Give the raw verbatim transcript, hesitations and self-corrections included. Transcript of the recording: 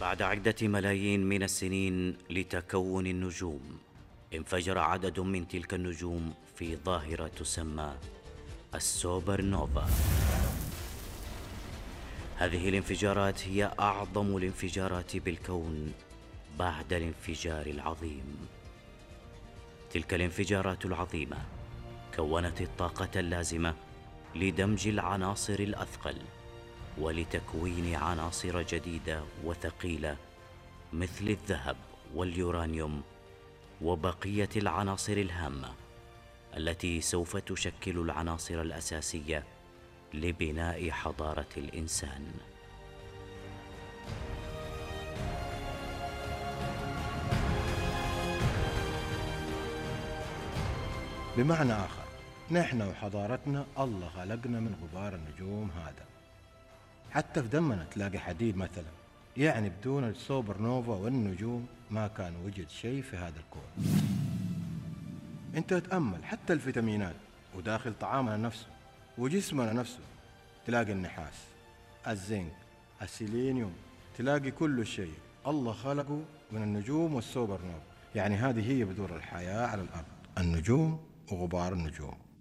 بعد عدة ملايين من السنين لتكون النجوم، انفجر عدد من تلك النجوم في ظاهرة تسمى السوبر نوفا. هذه الانفجارات هي أعظم الانفجارات بالكون بعد الانفجار العظيم. تلك الانفجارات العظيمة كونت الطاقة اللازمة لدمج العناصر الأثقل ولتكوين عناصر جديدة وثقيلة مثل الذهب واليورانيوم وبقية العناصر الهامة التي سوف تشكل العناصر الأساسية لبناء حضارة الإنسان. بمعنى آخر، نحن وحضارتنا الله خلقنا من غبار النجوم هذا. حتى في دمنا تلاقي حديد مثلا، يعني بدون السوبر نوفا والنجوم ما كان وجد شيء في هذا الكون. انت تأمل حتى الفيتامينات وداخل طعامنا نفسه وجسمنا نفسه، تلاقي النحاس، الزنك، السيلينيوم، تلاقي كل شيء الله خلقه من النجوم والسوبر نوفا. يعني هذه هي بذور الحياة على الأرض، النجوم وغبار النجوم.